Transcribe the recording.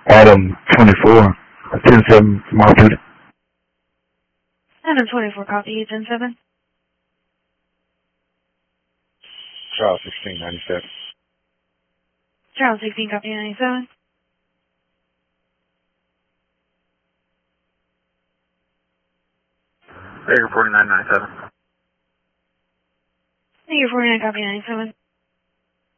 Adam 24, 10-7 Marford. Adam 24, copy, 10-7. Charles 1697. Charles 16, copy, 97. Baker 4997. Baker 49, copy, 97.